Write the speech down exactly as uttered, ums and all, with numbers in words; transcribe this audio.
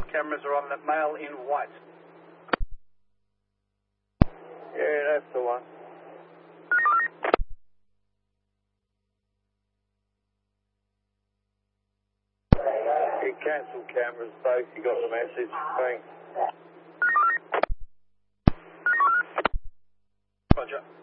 cameras are on that male in white. Yeah, that's the one. You cancel cameras, both. You got the message. Thanks. Roger.